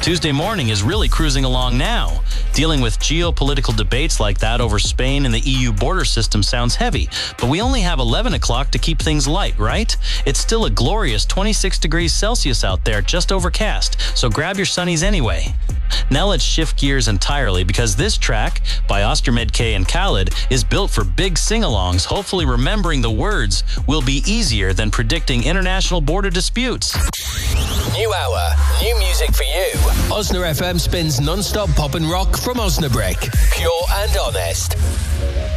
Tuesday morning is really cruising along now. Dealing with geopolitical debates like that over Spain and the EU border system sounds heavy, but we only have 11 o'clock to keep things light, right? It's still a glorious 26 degrees Celsius out there, just overcast, so grab your sunnies anyway. Now let's shift gears entirely, because this track, by Ostermed K and Khaled, is built for big sing-alongs. Hopefully remembering the words will be easier than predicting international border disputes. New hour, new music for you. Osna FM spins non-stop pop and rock from Osnabrück. Pure and honest.